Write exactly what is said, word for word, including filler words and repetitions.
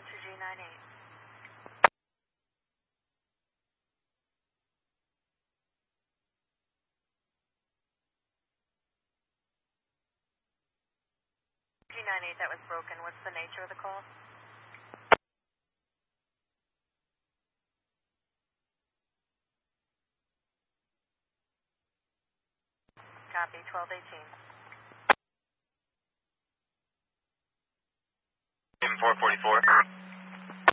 to G ninety-eight. G ninety-eight, that was broken. What's the nature of the call? Copy, twelve eighteen. four forty-four.